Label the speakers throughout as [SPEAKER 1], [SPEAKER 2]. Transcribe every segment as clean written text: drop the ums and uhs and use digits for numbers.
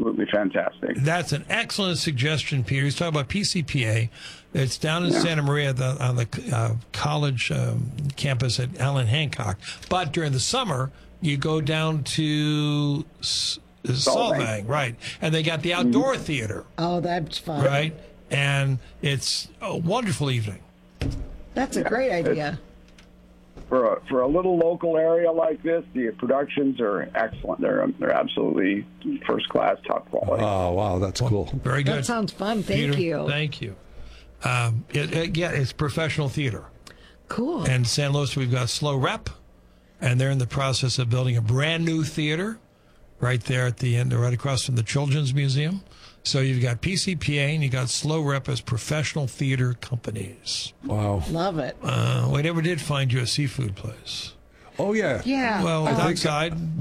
[SPEAKER 1] absolutely fantastic.
[SPEAKER 2] That's an excellent suggestion, Peter. He's talking about PCPA. It's down in Santa Maria on the college campus at Allen Hancock. But during the summer, you go down to Solvang, right? And they got the outdoor theater.
[SPEAKER 3] Oh, that's fun.
[SPEAKER 2] Right? And it's a wonderful evening.
[SPEAKER 3] That's a great idea.
[SPEAKER 1] For a little local area like this, the productions are excellent. They're absolutely first class, top quality.
[SPEAKER 4] Oh, wow, that's cool.
[SPEAKER 2] Very good.
[SPEAKER 3] That sounds fun. Thank
[SPEAKER 2] Peter,
[SPEAKER 3] you.
[SPEAKER 2] Thank you. It's professional theater.
[SPEAKER 3] Cool.
[SPEAKER 2] And in San Luis, we've got Slow Rep, and they're in the process of building a brand new theater right there at the end, right across from the Children's Museum. So you've got PCPA and you got Slow Rep as professional theater companies.
[SPEAKER 4] Wow.
[SPEAKER 3] Love it.
[SPEAKER 2] We never did find you a seafood place.
[SPEAKER 4] Oh, yeah.
[SPEAKER 3] Yeah.
[SPEAKER 2] Well, Dockside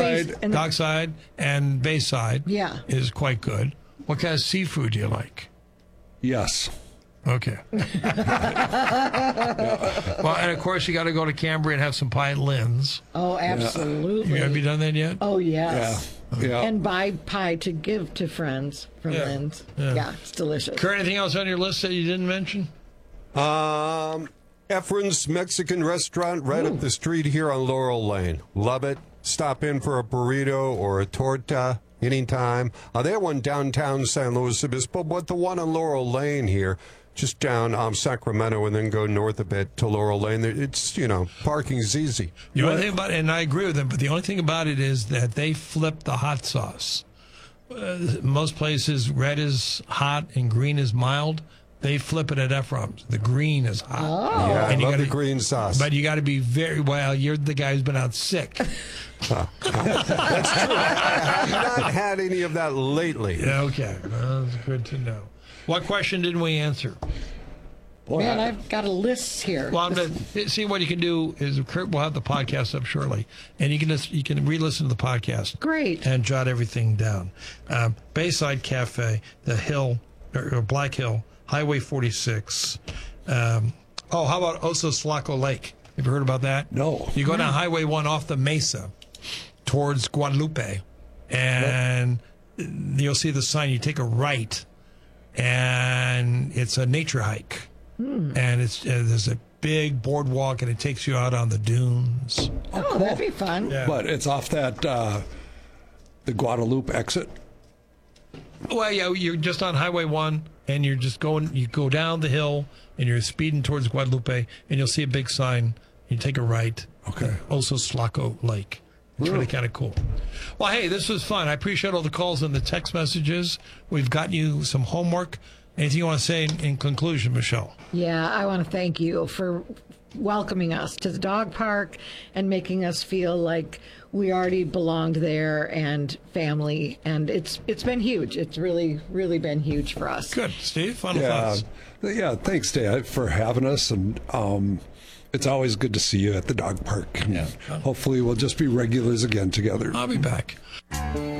[SPEAKER 2] and Bayside is quite good. What kind of seafood do you like?
[SPEAKER 4] Yes.
[SPEAKER 2] Okay. Well, and of course, you got to go to Cambria and have some pie at Lynn's.
[SPEAKER 3] Oh, absolutely.
[SPEAKER 2] Have you done that yet?
[SPEAKER 3] Oh, yes.
[SPEAKER 4] Yeah.
[SPEAKER 3] And buy pie to give to friends from Lynn's. Yeah, it's delicious.
[SPEAKER 2] Kurt, anything else on your list that you didn't mention?
[SPEAKER 5] Efren's Mexican restaurant right up the street here on Laurel Lane. Love it. Stop in for a burrito or a torta anytime. They have one downtown San Luis Obispo, but the one on Laurel Lane here, just down Sacramento and then go north a bit to Laurel Lane. It's, parking's easy.
[SPEAKER 2] The only thing about it, and I agree with them, but the only thing about it is that they flip the hot sauce. Most places, red is hot and green is mild. They flip it at Efren's. The green is hot.
[SPEAKER 3] Oh.
[SPEAKER 5] Yeah,
[SPEAKER 2] and
[SPEAKER 5] I love the green sauce.
[SPEAKER 2] But you got to be you're the guy who's been out sick.
[SPEAKER 5] That's true. I have not had any of that lately.
[SPEAKER 2] Yeah, okay. Well, that's good to know. What question didn't we answer?
[SPEAKER 3] Man, I've got a list here.
[SPEAKER 2] Well, see what you can do is Kurt will have the podcast up shortly, and you can re-listen to the podcast.
[SPEAKER 3] Great.
[SPEAKER 2] And jot everything down. Bayside Cafe, the Hill, or Black Hill, Highway 46. How about Oso Sulaco Lake? Have you heard about that?
[SPEAKER 4] No.
[SPEAKER 2] You go down Highway 1 off the Mesa towards Guadalupe, and you'll see the sign. You take a right, and it's a nature hike. And there's a big boardwalk, and it takes you out on the dunes.
[SPEAKER 3] Oh, cool. That'd be fun.
[SPEAKER 2] Yeah.
[SPEAKER 4] But it's off that the Guadalupe exit.
[SPEAKER 2] Well, yeah, you're just on Highway 1, and you go down the hill, and you're speeding towards Guadalupe, and you'll see a big sign. You take a right.
[SPEAKER 4] Okay.
[SPEAKER 2] Oso Sulaco Lake. It's really kind of cool. Well, hey, this was fun. I appreciate all the calls and the text messages. We've gotten you some homework. Anything you want to say in conclusion, Michelle?
[SPEAKER 3] Yeah, I want to thank you for welcoming us to the dog park and making us feel like we already belonged there and family. And it's been huge. It's really, really been huge for us.
[SPEAKER 2] Good. Steve, final thoughts?
[SPEAKER 4] Yeah, thanks, Dad, for having us. And it's always good to see you at the dog park. Yeah. Hopefully we'll just be regulars again together.
[SPEAKER 2] I'll be back.